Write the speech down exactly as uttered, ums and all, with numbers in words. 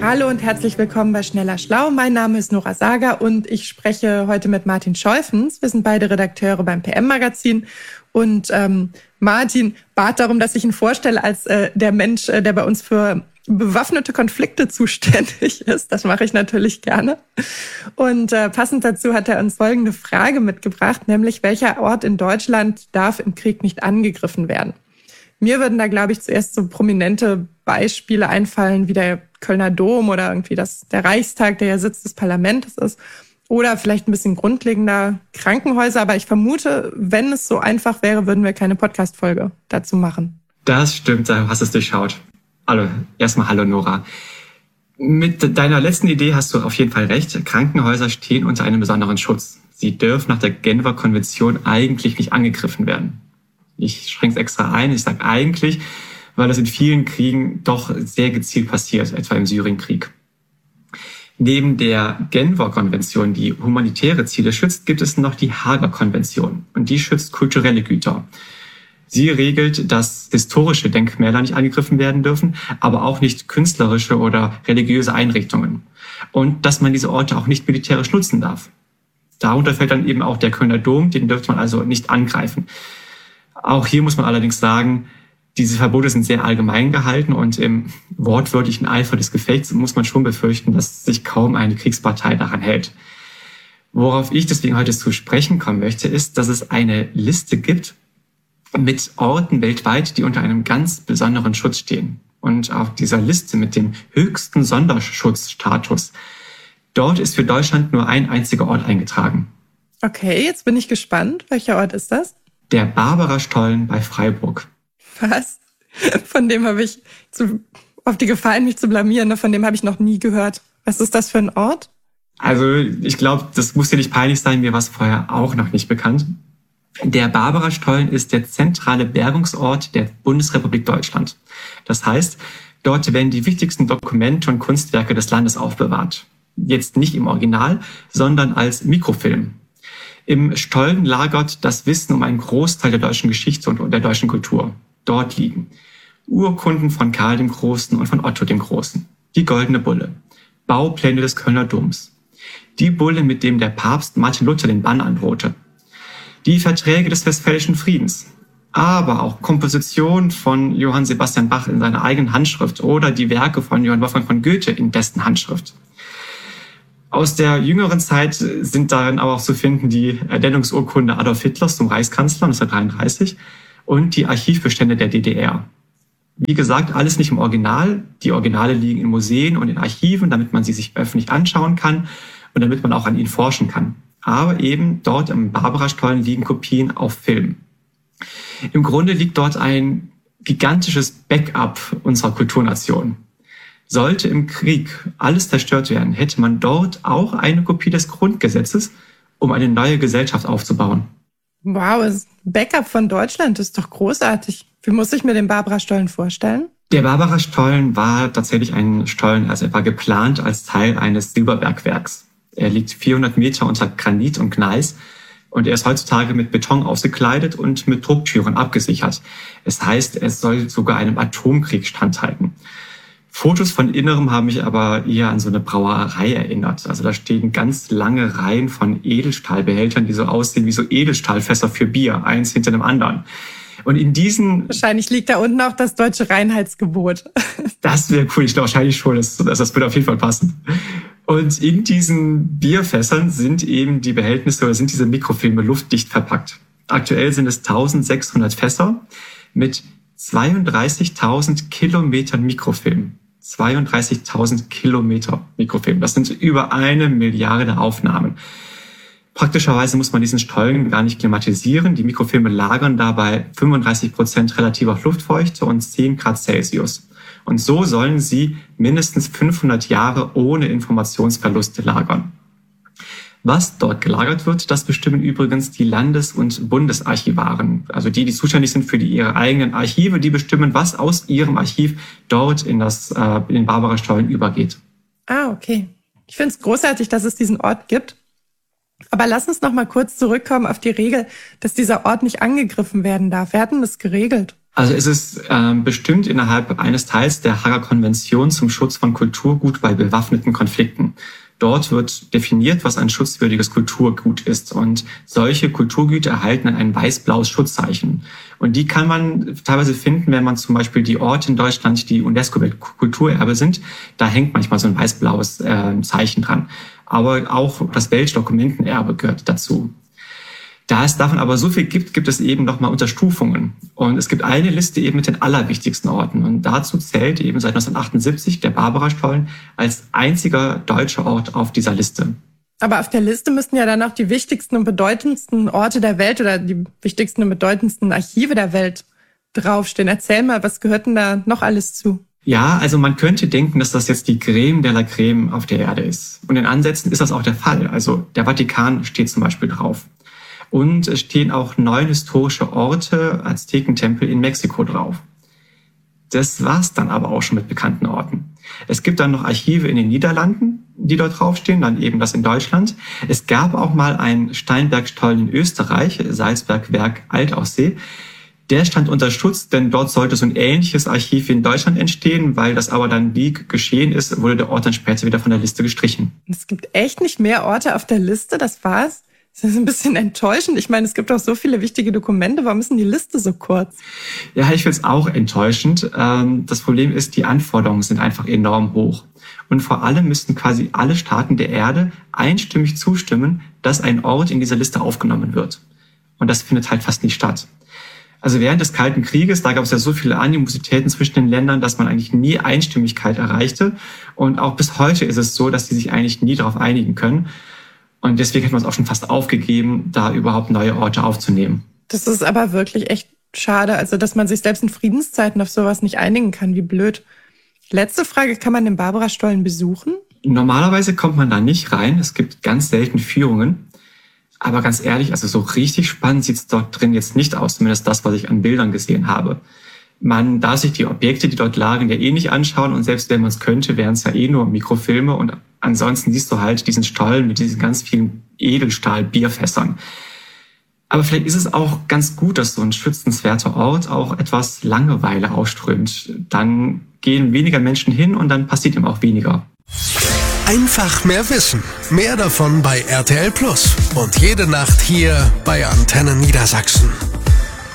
Hallo und herzlich willkommen bei Schneller Schlau. Mein Name ist Nora Sager und ich spreche heute mit Martin Scholfens. Wir sind beide Redakteure beim P M-Magazin. Und ähm, Martin bat darum, dass ich ihn vorstelle als äh, der Mensch, äh, der bei uns für bewaffnete Konflikte zuständig ist. Das mache ich natürlich gerne. Und äh, passend dazu hat er uns folgende Frage mitgebracht, nämlich welcher Ort in Deutschland darf im Krieg nicht angegriffen werden? Mir würden da, glaube ich, zuerst so prominente Beispiele einfallen, wie der Kölner Dom oder irgendwie das, der Reichstag, der ja Sitz des Parlaments ist. Oder vielleicht ein bisschen grundlegender Krankenhäuser. Aber ich vermute, wenn es so einfach wäre, würden wir keine Podcast-Folge dazu machen. Das stimmt, du hast es durchschaut. Hallo, erstmal hallo Nora. Mit deiner letzten Idee hast du auf jeden Fall recht. Krankenhäuser stehen unter einem besonderen Schutz. Sie dürfen nach der Genfer Konvention eigentlich nicht angegriffen werden. Ich schränke es extra ein, ich sage eigentlich, weil das in vielen Kriegen doch sehr gezielt passiert, etwa im Syrienkrieg. Neben der Genfer Konvention, die humanitäre Ziele schützt, gibt es noch die Haager Konvention und die schützt kulturelle Güter. Sie regelt, dass historische Denkmäler nicht angegriffen werden dürfen, aber auch nicht künstlerische oder religiöse Einrichtungen. Und dass man diese Orte auch nicht militärisch nutzen darf. Darunter fällt dann eben auch der Kölner Dom, den dürfte man also nicht angreifen. Auch hier muss man allerdings sagen, diese Verbote sind sehr allgemein gehalten und im wortwörtlichen Eifer des Gefechts muss man schon befürchten, dass sich kaum eine Kriegspartei daran hält. Worauf ich deswegen heute zu sprechen kommen möchte, ist, dass es eine Liste gibt mit Orten weltweit, die unter einem ganz besonderen Schutz stehen. Und auf dieser Liste mit dem höchsten Sonderschutzstatus, dort ist für Deutschland nur ein einziger Ort eingetragen. Okay, jetzt bin ich gespannt. Welcher Ort ist das? Der Barbara-Stollen bei Freiburg. Was? Von dem habe ich, zu, auf die Gefahr, mich zu blamieren, von dem habe ich noch nie gehört. Was ist das für ein Ort? Also ich glaube, das muss dir nicht peinlich sein, mir war es vorher auch noch nicht bekannt. Der Barbara-Stollen ist der zentrale Bergungsort der Bundesrepublik Deutschland. Das heißt, dort werden die wichtigsten Dokumente und Kunstwerke des Landes aufbewahrt. Jetzt nicht im Original, sondern als Mikrofilm. Im Stollen lagert das Wissen um einen Großteil der deutschen Geschichte und der deutschen Kultur. Dort liegen Urkunden von Karl dem Großen und von Otto dem Großen, die Goldene Bulle, Baupläne des Kölner Doms, die Bulle, mit dem der Papst Martin Luther den Bann androhte, die Verträge des Westfälischen Friedens, aber auch Kompositionen von Johann Sebastian Bach in seiner eigenen Handschrift oder die Werke von Johann Wolfgang von Goethe in dessen Handschrift. Aus der jüngeren Zeit sind darin aber auch zu finden die Ernennungsurkunde Adolf Hitlers zum Reichskanzler neunzehnhundertdreiunddreißig und die Archivbestände der D D R. Wie gesagt, alles nicht im Original. Die Originale liegen in Museen und in Archiven, damit man sie sich öffentlich anschauen kann und damit man auch an ihnen forschen kann. Aber eben dort im Barbara-Stollen liegen Kopien auf Film. Im Grunde liegt dort ein gigantisches Backup unserer Kulturnation. Sollte im Krieg alles zerstört werden, hätte man dort auch eine Kopie des Grundgesetzes, um eine neue Gesellschaft aufzubauen. Wow, das Backup von Deutschland ist doch großartig. Wie muss ich mir den Barbara-Stollen vorstellen? Der Barbara-Stollen war tatsächlich ein Stollen, also er war geplant als Teil eines Silberbergwerks. Er liegt vierhundert Meter unter Granit und Gneis und er ist heutzutage mit Beton ausgekleidet und mit Drucktüren abgesichert. Es heißt, es soll sogar einem Atomkrieg standhalten. Fotos von Innerem haben mich aber eher an so eine Brauerei erinnert. Also da stehen ganz lange Reihen von Edelstahlbehältern, die so aussehen wie so Edelstahlfässer für Bier, eins hinter dem anderen. Und in diesen... Wahrscheinlich liegt da unten auch das deutsche Reinheitsgebot. Das wäre cool, ich glaube wahrscheinlich schon, das, das würde auf jeden Fall passen. Und in diesen Bierfässern sind eben die Behältnisse oder sind diese Mikrofilme luftdicht verpackt. Aktuell sind es eintausendsechshundert Fässer mit zweiunddreißigtausend Kilometern Mikrofilm. zweiunddreißigtausend Kilometer Mikrofilm. Das sind über eine Milliarde Aufnahmen. Praktischerweise muss man diesen Stollen gar nicht klimatisieren. Die Mikrofilme lagern dabei fünfunddreißig Prozent relativer Luftfeuchte und zehn Grad Celsius. Und so sollen sie mindestens fünfhundert Jahre ohne Informationsverluste lagern. Was dort gelagert wird, das bestimmen übrigens die Landes- und Bundesarchivaren. Also die, die zuständig sind für die, ihre eigenen Archive, die bestimmen, was aus ihrem Archiv dort in, das, äh, in den Barbara-Stollen übergeht. Ah, okay. Ich finde es großartig, dass es diesen Ort gibt. Aber lass uns noch mal kurz zurückkommen auf die Regel, dass dieser Ort nicht angegriffen werden darf. Wer hat denn das geregelt? Also es ist ähm, bestimmt innerhalb eines Teils der Haager Konvention zum Schutz von Kulturgut bei bewaffneten Konflikten. Dort wird definiert, was ein schutzwürdiges Kulturgut ist. Und solche Kulturgüter erhalten dann ein weiß-blaues Schutzzeichen. Und die kann man teilweise finden, wenn man zum Beispiel die Orte in Deutschland, die UNESCO-Weltkulturerbe sind. Da hängt manchmal so ein weiß-blaues äh, Zeichen dran. Aber auch das Weltdokumentenerbe gehört dazu. Da es davon aber so viel gibt, gibt es eben nochmal Unterstufungen. Und es gibt eine Liste eben mit den allerwichtigsten Orten. Und dazu zählt eben seit neunzehnhundertachtundsiebzig der Barbarastollen als einziger deutscher Ort auf dieser Liste. Aber auf der Liste müssten ja dann auch die wichtigsten und bedeutendsten Orte der Welt oder die wichtigsten und bedeutendsten Archive der Welt draufstehen. Erzähl mal, was gehört denn da noch alles zu? Ja, also man könnte denken, dass das jetzt die Creme de la Creme auf der Erde ist. Und in Ansätzen ist das auch der Fall. Also der Vatikan steht zum Beispiel drauf. Und es stehen auch neun historische Orte, Aztekentempel in Mexiko drauf. Das war's dann aber auch schon mit bekannten Orten. Es gibt dann noch Archive in den Niederlanden, die dort draufstehen, dann eben das in Deutschland. Es gab auch mal einen Steinbergstollen in Österreich, Salzbergwerk Altaussee. Der stand unter Schutz, denn dort sollte so ein ähnliches Archiv wie in Deutschland entstehen, weil das aber dann nie geschehen ist, wurde der Ort dann später wieder von der Liste gestrichen. Es gibt echt nicht mehr Orte auf der Liste, das war's? Das ist ein bisschen enttäuschend. Ich meine, es gibt auch so viele wichtige Dokumente. Warum ist denn die Liste so kurz? Ja, ich finde es auch enttäuschend. Das Problem ist, die Anforderungen sind einfach enorm hoch. Und vor allem müssten quasi alle Staaten der Erde einstimmig zustimmen, dass ein Ort in dieser Liste aufgenommen wird. Und das findet halt fast nicht statt. Also während des Kalten Krieges, da gab es ja so viele Animositäten zwischen den Ländern, dass man eigentlich nie Einstimmigkeit erreichte. Und auch bis heute ist es so, dass die sich eigentlich nie darauf einigen können. Und deswegen hat man es auch schon fast aufgegeben, da überhaupt neue Orte aufzunehmen. Das ist aber wirklich echt schade, also dass man sich selbst in Friedenszeiten auf sowas nicht einigen kann. Wie blöd. Letzte Frage, kann man den Barbarastollen besuchen? Normalerweise kommt man da nicht rein. Es gibt ganz selten Führungen. Aber ganz ehrlich, also so richtig spannend sieht es dort drin jetzt nicht aus, zumindest das, was ich an Bildern gesehen habe. Man darf sich die Objekte, die dort lagen, ja eh nicht anschauen und selbst wenn man es könnte, wären es ja eh nur Mikrofilme und ansonsten siehst du halt diesen Stollen mit diesen ganz vielen Edelstahl-Bierfässern. Aber vielleicht ist es auch ganz gut, dass so ein schützenswerter Ort auch etwas Langeweile ausströmt. Dann gehen weniger Menschen hin und dann passiert ihm auch weniger. Einfach mehr Wissen. Mehr davon bei R T L Plus. Und jede Nacht hier bei Antenne Niedersachsen.